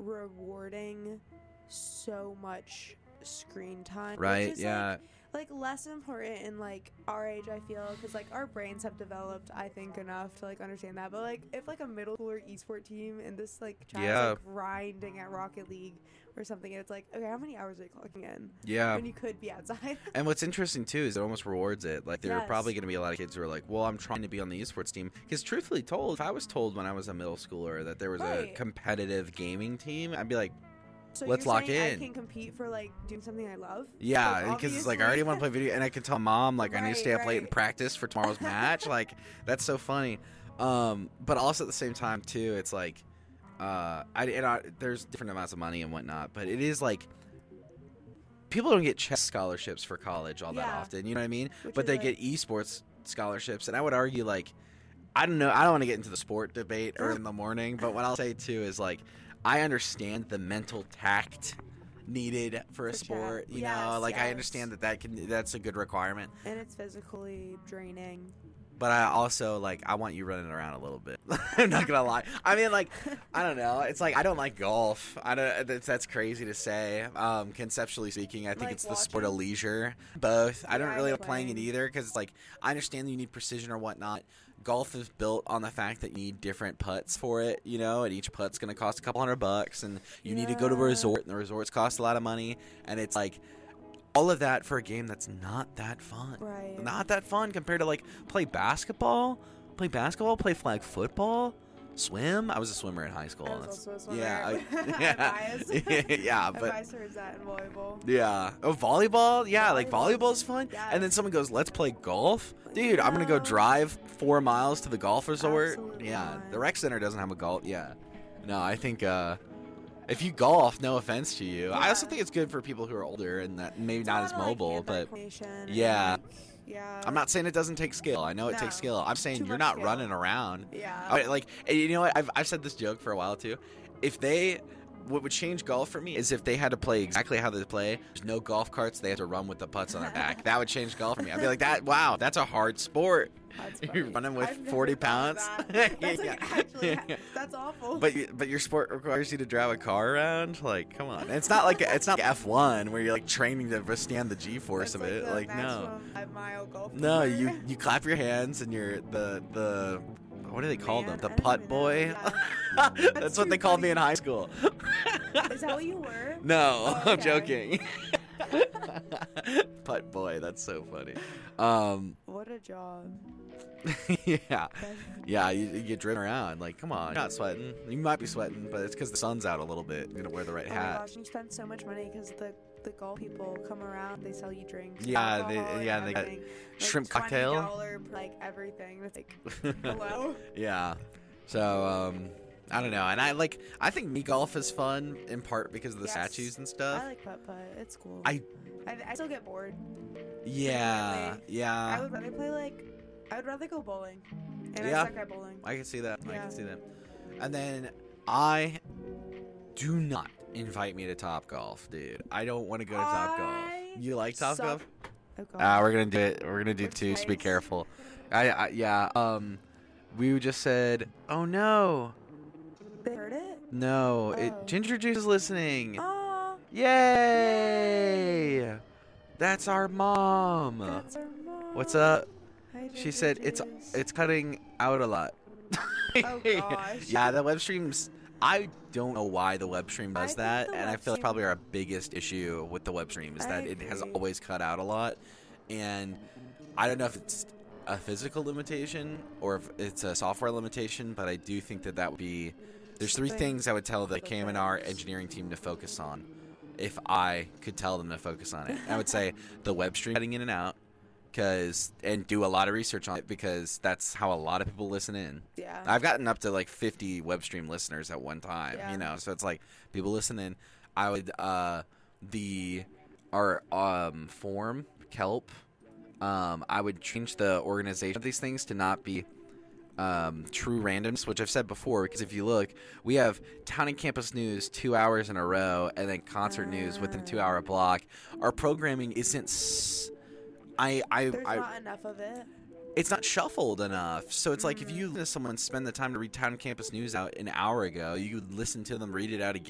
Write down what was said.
rewarding so much screen time, Right, which is yeah. like less important in like our age, I feel, because like our brains have developed, I think, enough to like understand that. But like if like a middle schooler esport team and this like child is like grinding at Rocket League or something, and it's like, okay, how many hours are you clocking in? Yeah. When you could be outside. And what's interesting too is it almost rewards it. Like there are Yes. probably going to be a lot of kids who are like, well, I'm trying to be on the esports team. Because truthfully told, if I was told when I was a middle schooler that there was a Right. competitive gaming team, I'd be like, So let's you're lock saying in. I can compete for like doing something I love? yeah, Like, because it's like I obviously. already want to play video, and I can tell mom like I need to Right, stay up late and right. practice for tomorrow's match. Like that's so funny. But also at the same time too, it's like, there's different amounts of money and whatnot, but it is like people don't get chess scholarships for college all that Yeah. often. You know what I mean? Which But is they like- get esports scholarships, and I would argue like, I don't know, I don't want to get into the sport debate early in the morning, but what I'll say too is like, I understand the mental tact needed for a For sport. chess. You know, Yes, like I yes. understand that's a good requirement. And it's physically draining. But I also like I want you running around a little bit. I'm not gonna lie. I mean, like I don't know. It's like I don't like golf. I don't. That's crazy to say. Conceptually speaking, I think Like it's the sport of watching? leisure. Both. I don't Yeah, I really like like playing it playing. either because it's like I understand that you need precision or whatnot. Golf is built on the fact that you need different putts for it, you know, and each putt's gonna cost a couple $100, and you need to go to a Yeah. resort, and the resorts cost a lot of money, and it's like. All of that for a game that's not that fun. Right. Not that fun compared to like play basketball, play flag football, swim. I was a swimmer in high school. I was That's- also a swimmer. Yeah, I'm yeah, biased. yeah, I'm but biased towards that in volleyball. yeah. Oh, volleyball. Yeah, like Volleyball. volleyball's fun. Yes. And then someone goes, "Let's play golf." Dude, I'm gonna go No. drive 4 miles to the golf resort. Absolutely Yeah, not. the rec center doesn't have a golf. Yeah, no, I think if you golf, no offense to you, I also Yeah. think it's good for people who are older and that maybe It's not a as lot of, like, mobile, hand-eye but. coordination and, Yeah. like, yeah. I'm not saying it doesn't take skill. I know it takes No. skill. I'm saying Too you're much not skill. running around. Yeah. Like, and you know what? I've said this joke for a while too. If they, what would change golf for me is if they had to play exactly how they play. There's no golf carts. They have to run with the putts on their back. That would change golf for me. I'd be like, that. Wow, that's a hard sport. That's You're funny. running with I've never 40 thought of pounds. that. That's Yeah. like actually, that's awful. But your sport requires you to drive a car around. Like, come on. And it's not like F1 where you're like training to withstand the G-force That's of it. the Like, no. maximum 5-mile golf No, course. you clap your hands and you're the what do they call them? Man, The I don't putt even boy. know. Yeah. That's what too they called me funny. in high school. Is that what you were? No, Oh, I'm okay. joking. Putt boy, that's so funny. What a job. Yeah, yeah, you get driven around. Like, come on, you're not sweating. You might be sweating, but it's because the sun's out a little bit. You're gonna wear the right Oh my hat. gosh, you spend so much money because the golf people come around, they sell you drinks. Yeah, alcohol, they got everything. Like shrimp cocktail. $20, like everything. It's like, hello. Yeah. So, I don't know. And I think mini golf is fun in part because of the Yes. statues and stuff. I like putt-putt. It's cool. I- I still get bored. Yeah, I yeah. would rather play like, I would rather go bowling. And Yeah. I suck at bowling. I can see that. I Yeah. can see that. And then I do not invite me to Top Golf, dude. I don't want to go to Top Golf. I You like Top suck- Golf? Oh, God. We're gonna do it. We're gonna do Which two. So be place? careful. Yeah. We just said, oh no, They heard it? no. Oh. Ginger Juice is listening. Oh, Yay! That's our mom. that's our mom. What's up? Hi, She Ginger said Juice. it's cutting out a lot. Oh, gosh. Yeah, the web streams. I don't know why the web stream I does think that, the and I web feel like stream- probably our biggest issue with the web stream is I that it has agree. always cut out a lot, and I don't know if it's a physical limitation or if it's a software limitation, but I do think that would be. There's three things I would tell the KMNR engineering team to focus on. If I could tell them to focus on it, I would say the web stream cutting in and out, and do a lot of research on it because that's how a lot of people listen in. Yeah. I've gotten up to like 50 web stream listeners at one time, Yeah. you know, so it's like people listen in. I would our form kelp. I would change the organization of these things to not be true randoms, which I've said before, because if you look, we have town and campus news 2 hours in a row, and then concert news within a 2-hour block. Our programming isn't. There's not enough of it. It's not shuffled enough. So it's like if you listen to someone spend the time to read town and campus news out an hour ago, you would listen to them read it out again.